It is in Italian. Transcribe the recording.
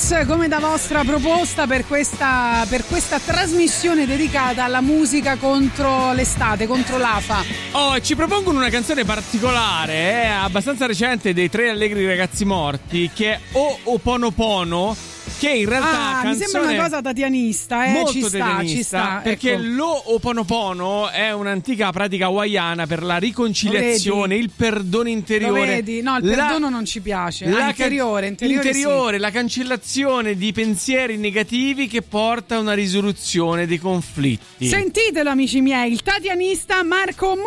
Mix come da vostra proposta per questa trasmissione dedicata alla musica contro l'estate, contro l'AFA. Ci propongono una canzone particolare, abbastanza recente, dei Tre Allegri Ragazzi Morti, che è Ho'oponopono, che in realtà mi sembra una cosa tatianista, molto ci tatianista, sta, perché ecco. l'Ho'oponopono è un'antica pratica hawaiana per la riconciliazione, il perdono interiore. Lo vedi? No, il perdono non ci piace. Interiore, sì. La cancellazione di pensieri negativi che porta a una risoluzione dei conflitti. Sentitelo, amici miei, il tatianista Marco